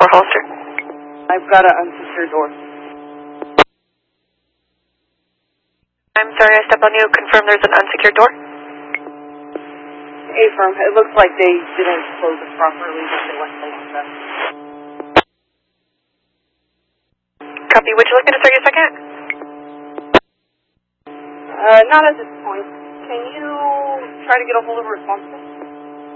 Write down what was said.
Fort Hollister. I've got an unsecured door. I'm sorry, I stepped on you. Confirm there's an unsecured door. Affirm. It looks like they didn't close it properly when they went to lock that. Copy. Would you like me to start your second? Not at this point. Can you try to get a hold of a responsible?